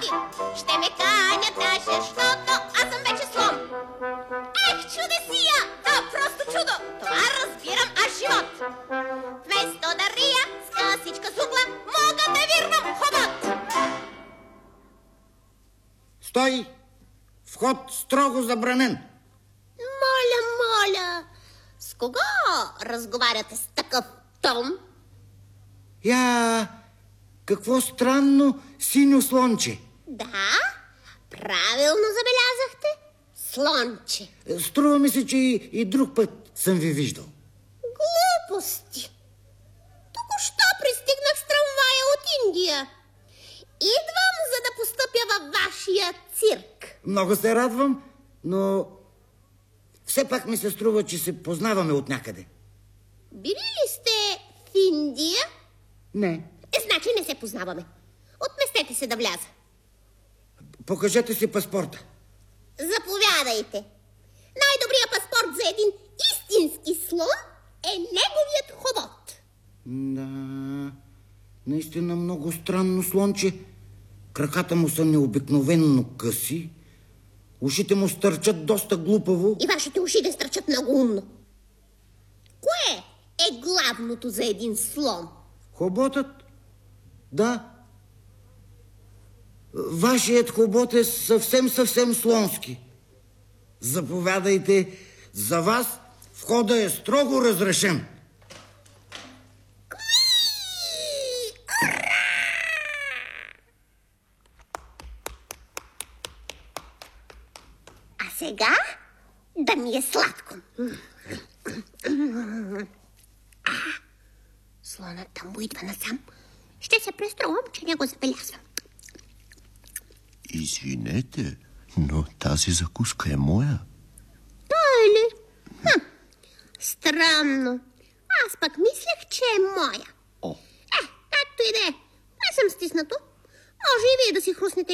гости. Ще ме канят даже, защото аз съм вече слон. Ех, чудесия! Да, просто чудо! Това разбирам аз живот. Вместо да рия с късичка с угла, мога да вирвам хобот. Стой! Вход строго забранен. Моля. С кого разговаряте с такъв тон? Какво странно синьо слонче. Да, правилно забелязахте. Слонче. Струва ми се, че и друг път съм ви виждал. Глупости. Току-що пристигнах с трамвая от Индия. Идвам, за да постъпя във вашия цирк. Много се радвам, но все пак ми се струва, че се познаваме от някъде. Били ли сте в Индия? Не. Значи не се познаваме. Отместете се да вляза. Покажете си паспорта. Заповядайте. Най-добрият паспорт за един истински слон е неговият хобот. Да, наистина много странно слонче. Краката му са необикновенно къси. Ушите му стърчат доста глупаво. И вашите уши да стърчат много умно. Кое е главното за един слон? Хоботът? Да. Вашият хобот е съвсем слонски. Заповядайте. За вас входа е строго разрешен. А сега да ми е сладко. Слонът там идва насам. Ще се преструвам, че не го забелязвам. Извинете, но тази закуска е моя. Той ли? Странно. Аз пък мислех, че е моя. О. Както и да е. Не съм стиснато. Може и вие да си хруснете